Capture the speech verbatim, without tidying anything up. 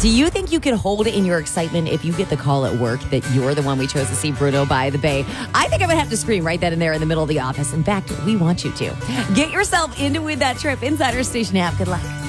Do you think you can hold in your excitement if you get the call at work that you're the one we chose to see Bruno by the Bay? I think I would have to scream right then and there in the middle of the office. In fact, we want you to. Get yourself into with that trip inside our station app. Good luck.